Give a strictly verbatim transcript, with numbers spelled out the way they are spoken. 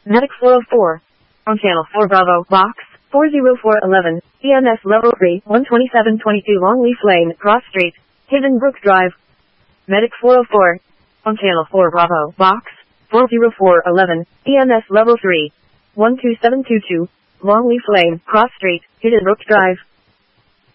Medic four oh four. On channel four Bravo, box, four oh four eleven, E M S level three, one twenty-seven twenty-two Longleaf Lane, Cross Street, Hidden Brook Drive. Medic four oh four. On channel four Bravo, box, four oh four eleven, E M S level three, one two seven two two, Longleaf Lane, Cross Street, Hidden Brook Drive.